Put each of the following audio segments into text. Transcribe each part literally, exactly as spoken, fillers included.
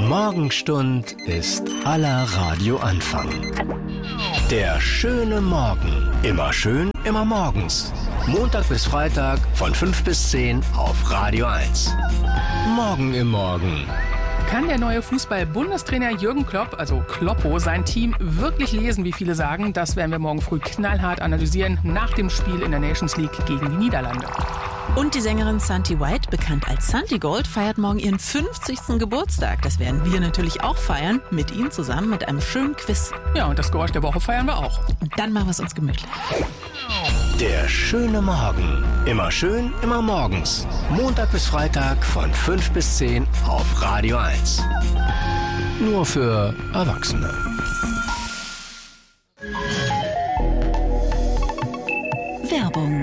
Morgenstund ist aller Radioanfang. Der schöne Morgen. Immer schön, immer morgens. Montag bis Freitag von fünf bis zehn auf Radio eins. Morgen im Morgen. Kann der neue Fußball-Bundestrainer Jürgen Klopp, also Kloppo, sein Team wirklich lesen, wie viele sagen? Das werden wir morgen früh knallhart analysieren nach dem Spiel in der Nations League gegen die Niederlande. Und die Sängerin Santi White, bekannt als Santi Gold, feiert morgen ihren fünfzigsten Geburtstag. Das werden wir natürlich auch feiern, mit Ihnen zusammen mit einem schönen Quiz. Ja, und das Geräusch der Woche feiern wir auch. Und dann machen wir es uns gemütlich. Der schöne Morgen. Immer schön, immer morgens. Montag bis Freitag von fünf bis zehn auf Radio eins. Nur für Erwachsene. Werbung.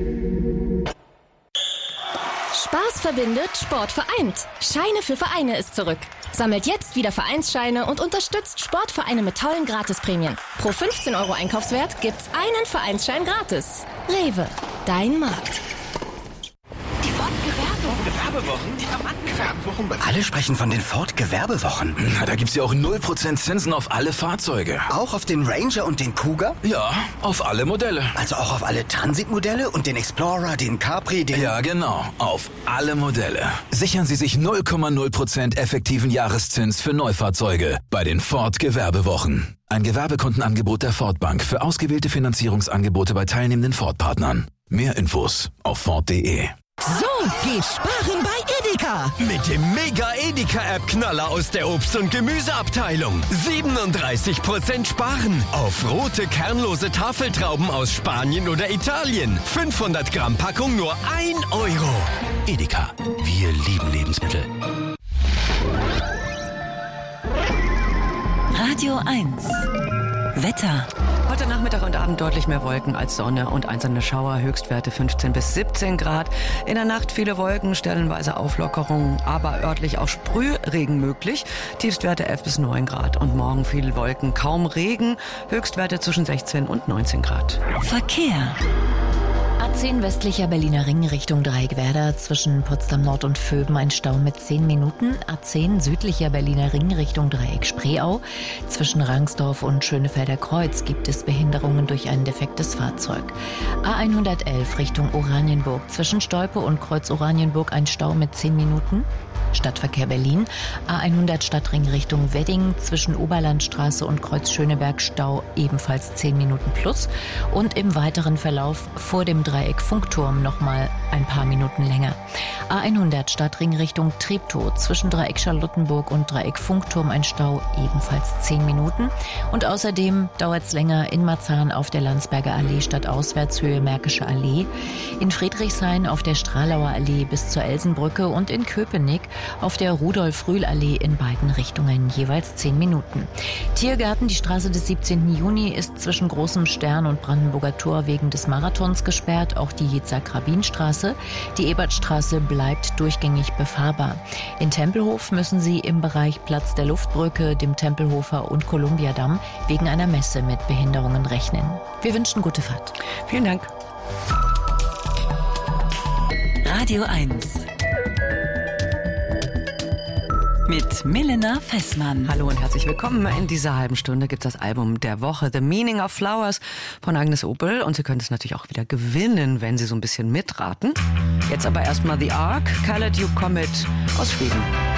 Spaß verbindet, Sport vereint. Scheine für Vereine ist zurück. Sammelt jetzt wieder Vereinsscheine und unterstützt Sportvereine mit tollen Gratisprämien. Pro fünfzehn Euro Einkaufswert gibt's einen Vereinsschein gratis. Rewe, dein Markt. Die Ford-Gewerbewochen. Die Gewerbewochen. Alle sprechen von den Ford-Gewerbewochen. Na, da gibt's ja auch null Prozent Zinsen auf alle Fahrzeuge. Auch auf den Ranger und den Cougar? Ja, auf alle Modelle. Also auch auf alle Transitmodelle und den Explorer, den Capri, den... Ja, genau. Auf alle Modelle. Sichern Sie sich null Komma null Prozent effektiven Jahreszins für Neufahrzeuge bei den Ford-Gewerbewochen. Ein Gewerbekundenangebot der Ford Bank für ausgewählte Finanzierungsangebote bei teilnehmenden Ford-Partnern. Mehr Infos auf Ford punkt de. So geht Sparen bei Edeka. Mit dem Mega-Edeka-App-Knaller aus der Obst- und Gemüseabteilung. siebenunddreißig Prozent sparen auf rote, kernlose Tafeltrauben aus Spanien oder Italien. fünfhundert Gramm Packung nur ein Euro. Edeka, wir lieben Lebensmittel. Radio eins. Wetter. Heute Nachmittag und Abend deutlich mehr Wolken als Sonne und einzelne Schauer, Höchstwerte fünfzehn bis siebzehn Grad. In der Nacht viele Wolken, stellenweise Auflockerungen, aber örtlich auch Sprühregen möglich. Tiefstwerte elf bis neun Grad und morgen viele Wolken, kaum Regen, Höchstwerte zwischen sechzehn und neunzehn Grad. Verkehr. A zehn westlicher Berliner Ring Richtung Dreieckwerder, zwischen Potsdam Nord und Vöben ein Stau mit zehn Minuten. A zehn südlicher Berliner Ring Richtung Dreieck Spreeau, zwischen Rangsdorf und Schönefelder Kreuz gibt es Behinderungen durch ein defektes Fahrzeug. A hundertelf Richtung Oranienburg, zwischen Stolpe und Kreuz Oranienburg ein Stau mit zehn Minuten. Stadtverkehr Berlin, A hundert Stadtring Richtung Wedding, zwischen Oberlandstraße und Kreuz Schöneberg Stau ebenfalls zehn Minuten plus und im weiteren Verlauf vor dem Dreieck Funkturm nochmal ein paar Minuten länger. A hundert Stadtring Richtung Treptow, zwischen Dreieck Charlottenburg und Dreieck Funkturm ein Stau ebenfalls zehn Minuten und außerdem dauert es länger in Marzahn auf der Landsberger Allee stadtauswärtshöhe Märkische Allee, in Friedrichshain auf der Stralauer Allee bis zur Elsenbrücke und in Köpenick auf der Rudolf-Rühl-Allee in beiden Richtungen jeweils zehn Minuten. Tiergarten, die Straße des siebzehnten Juni, ist zwischen Großem Stern und Brandenburger Tor wegen des Marathons gesperrt, auch die Yitzhak-Rabin-Straße. Die Ebertstraße bleibt durchgängig befahrbar. In Tempelhof müssen Sie im Bereich Platz der Luftbrücke, dem Tempelhofer und Kolumbiadamm wegen einer Messe mit Behinderungen rechnen. Wir wünschen gute Fahrt. Vielen Dank. Radio eins. Mit Milena Fessmann. Hallo und herzlich willkommen. In dieser halben Stunde gibt es das Album der Woche, The Meaning of Flowers von Agnes Opel. Und Sie können es natürlich auch wieder gewinnen, wenn Sie so ein bisschen mitraten. Jetzt aber erstmal The Ark, Colored You Comet aus Schweden.